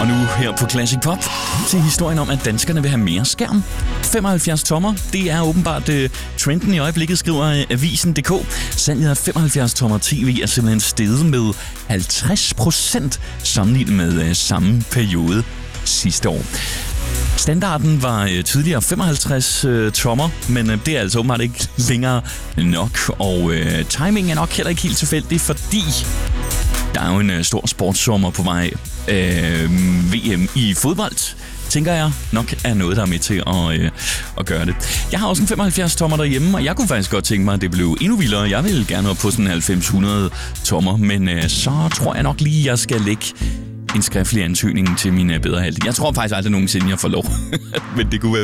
Og nu her på Classic Pop til historien om, at danskerne vil have mere skærm. 75 tommer, det er åbenbart trenden i øjeblikket, skriver Avisen.dk. Salget af 75 tommer tv er simpelthen steget med 50% sammenlignet med samme periode sidste år. Standarden var tidligere 55 tommer, men det er altså åbenbart ikke længere nok, og timingen er nok heller ikke helt tilfældig, fordi der er jo en stor sportssommer på vej. VM i fodbold, tænker jeg nok er noget, der er med til at gøre det. Jeg har også en 75 tommer derhjemme, og jeg kunne faktisk godt tænke mig, at det blev endnu vildere. Jeg vil gerne op på sådan 90-100 tommer, men så tror jeg nok lige, at jeg skal lægge en skriftlig ansøgning til min bedre halvdel. Jeg tror faktisk aldrig nogensinde, jeg får lov, men det kunne være